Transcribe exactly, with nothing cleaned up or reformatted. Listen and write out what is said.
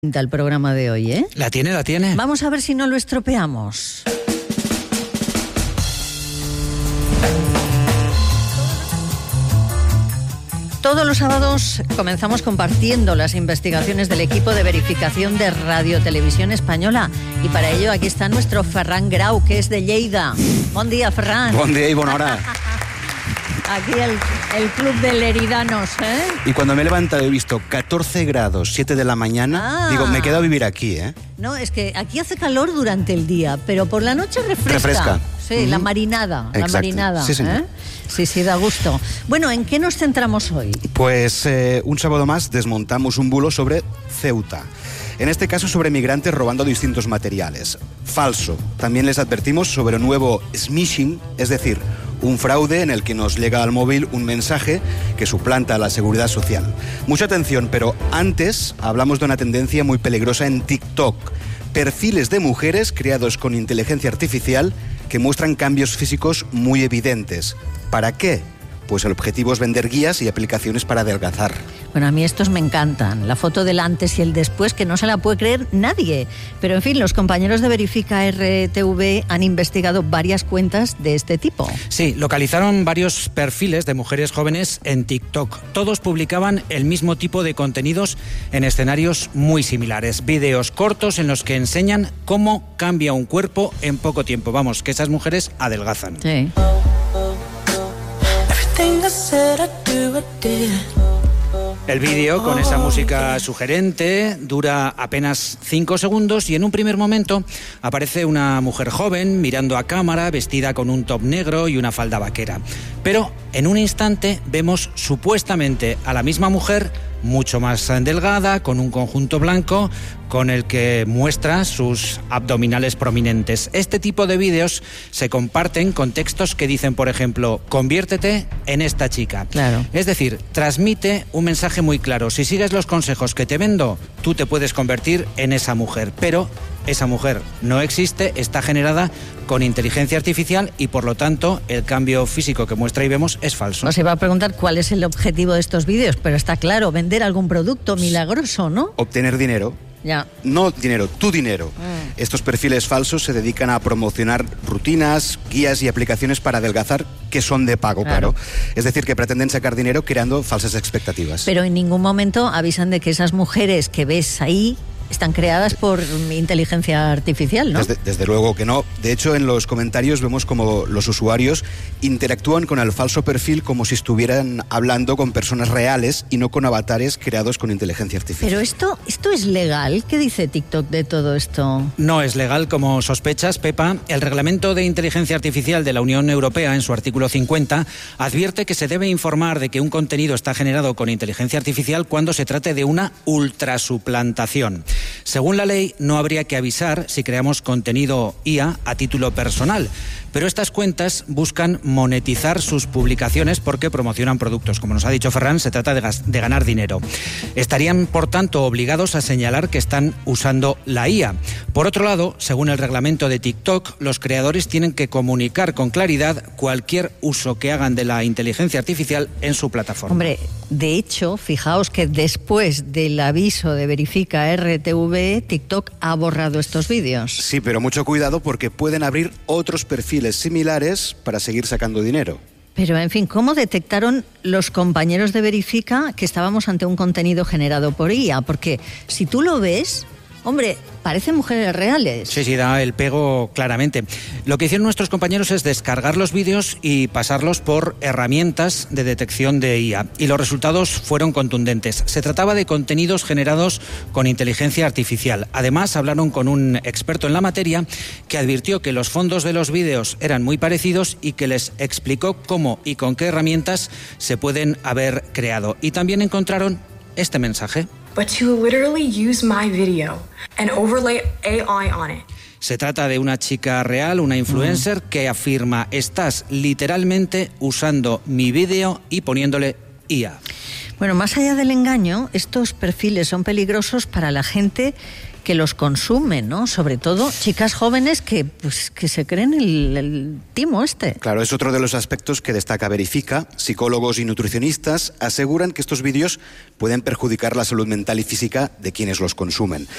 El programa de hoy, ¿eh? La tiene, la tiene. Vamos a ver si no lo estropeamos. Todos los sábados comenzamos compartiendo las investigaciones del equipo de verificación de Radio Televisión Española. Y para ello aquí está nuestro Ferran Grau, que es de Lleida. Buen día, Ferran. Buen día y buena hora. Aquí el, el club de leridanos, ¿eh? Y cuando me he levantado he visto catorce grados, siete de la mañana, Ah. digo, me quedo a vivir aquí, ¿eh? No, es que aquí hace calor durante el día, pero por la noche refresca. Refresca. Sí, Uh-huh. la marinada, Exacto. la marinada. Sí, señor. ¿eh? Sí, sí, da gusto. Bueno, ¿en qué nos centramos hoy? Pues eh, un sábado más desmontamos un bulo sobre Ceuta. En este caso sobre migrantes robando distintos materiales. Falso. También les advertimos sobre un nuevo smishing, es decir, un fraude en el que nos llega al móvil un mensaje que suplanta la seguridad social. Mucha atención, pero antes hablamos de una tendencia muy peligrosa en TikTok. Perfiles de mujeres creados con inteligencia artificial que muestran cambios físicos muy evidentes. ¿Para qué? Pues el objetivo es vender guías y aplicaciones para adelgazar. Bueno, a mí estos me encantan. La foto del antes y el después, que no se la puede creer nadie. Pero, en fin, los compañeros de Verifica R T V han investigado varias cuentas de este tipo. Sí, localizaron varios perfiles de mujeres jóvenes en TikTok. Todos publicaban el mismo tipo de contenidos en escenarios muy similares. Vídeos cortos en los que enseñan cómo cambia un cuerpo en poco tiempo. Vamos, que esas mujeres adelgazan. Sí. El vídeo, con esa música sugerente, dura apenas cinco segundos y en un primer momento aparece una mujer joven mirando a cámara, vestida con un top negro y una falda vaquera. Pero en un instante vemos supuestamente a la misma mujer, mucho más delgada, con un conjunto blanco, con el que muestra sus abdominales prominentes. Este tipo de vídeos se comparten con textos que dicen, por ejemplo, conviértete en esta chica. Claro. Es decir, transmite un mensaje muy claro. Si sigues los consejos que te vendo, tú te puedes convertir en esa mujer. Pero esa mujer no existe, está generada con inteligencia artificial y, por lo tanto, el cambio físico que muestra y vemos es falso. Os iba a preguntar cuál es el objetivo de estos vídeos, pero está claro, vender algún producto milagroso, ¿no? Obtener dinero. Ya. No dinero, tu dinero. Mm. Estos perfiles falsos se dedican a promocionar rutinas, guías y aplicaciones para adelgazar que son de pago, Claro. claro. Es decir, que pretenden sacar dinero creando falsas expectativas. Pero en ningún momento avisan de que esas mujeres que ves ahí están creadas por inteligencia artificial, ¿no? Desde, desde luego que no. De hecho, en los comentarios vemos como los usuarios interactúan con el falso perfil como si estuvieran hablando con personas reales y no con avatares creados con inteligencia artificial. Pero esto, esto es legal. ¿Qué dice TikTok de todo esto? No es legal, como sospechas, Pepa. El Reglamento de Inteligencia Artificial de la Unión Europea, en su artículo cincuenta, advierte que se debe informar de que un contenido está generado con inteligencia artificial cuando se trate de una ultrasuplantación. Según la ley, no habría que avisar si creamos contenido I A a título personal, pero estas cuentas buscan monetizar sus publicaciones porque promocionan productos. Como nos ha dicho Ferran, se trata de, gas- de ganar dinero. Estarían, por tanto, obligados a señalar que están usando la I A. Por otro lado, según el reglamento de TikTok, los creadores tienen que comunicar con claridad cualquier uso que hagan de la inteligencia artificial en su plataforma. Hombre, de hecho, fijaos que después del aviso de Verifica R T V, TikTok ha borrado estos vídeos. Sí, pero mucho cuidado porque pueden abrir otros perfiles similares para seguir sacando dinero. Pero, en fin, ¿cómo detectaron los compañeros de Verifica que estábamos ante un contenido generado por I A? Porque si tú lo ves, hombre, parecen mujeres reales. Sí, sí, da el pego claramente. Lo que hicieron nuestros compañeros es descargar los vídeos y pasarlos por herramientas de detección de I A. Y los resultados fueron contundentes. Se trataba de contenidos generados con inteligencia artificial. Además, hablaron con un experto en la materia que advirtió que los fondos de los vídeos eran muy parecidos y que les explicó cómo y con qué herramientas se pueden haber creado. Y también encontraron este mensaje. But to literally use my video and overlay A I on it. Se trata de una chica real, una influencer, mm. que afirma: estás literalmente usando mi vídeo y poniéndole I A. Bueno, más allá del engaño, estos perfiles son peligrosos para la gente que los consume, ¿no? Sobre todo chicas jóvenes que, pues, que se creen el, el timo este. Claro, es otro de los aspectos que destaca Verifica. Psicólogos y nutricionistas aseguran que estos vídeos pueden perjudicar la salud mental y física de quienes los consumen.